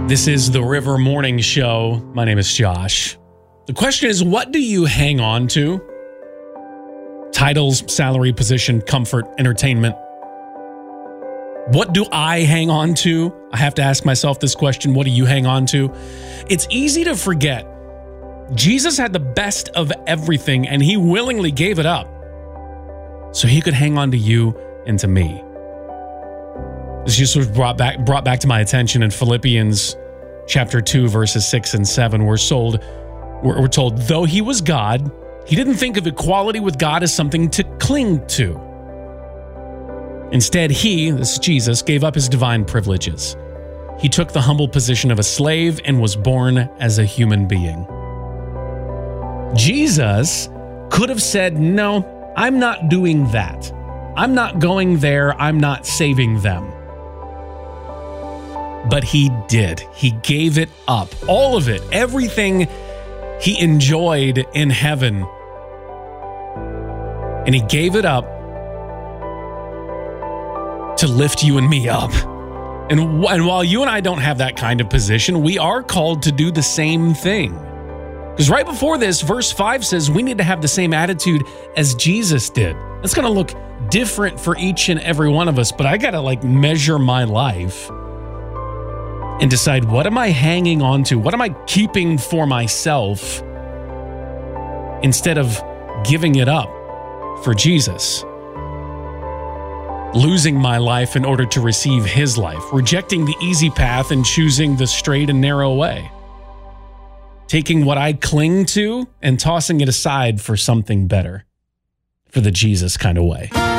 This is the River Morning Show. My name is Josh. The question is, what do you hang on to? Titles, salary, position, comfort, entertainment. What do I hang on to? I have to ask myself this question. What do you hang on to? It's easy to forget. Jesus had the best of everything, and he willingly gave it up so he could hang on to you and to me. This just was brought back to my attention in Philippians chapter 2, verses 6 and 7. We're told, though he was God, he didn't think of equality with God as something to cling to. Instead, he, this is Jesus, gave up his divine privileges. He took the humble position of a slave and was born as a human being. Jesus could have said, no, I'm not doing that. I'm not going there. I'm not saving them. But he did. He gave it up. All of it. Everything he enjoyed in heaven. And he gave it up to lift you and me up. And while you and I don't have that kind of position, we are called to do the same thing. Because right before this, verse 5 says we need to have the same attitude as Jesus did. It's going to look different for each and every one of us, but I got to measure my life and decide, what am I hanging on to? What am I keeping for myself instead of giving it up for Jesus? Losing my life in order to receive his life, rejecting the easy path and choosing the straight and narrow way. Taking what I cling to and tossing it aside for something better, for the Jesus kind of way.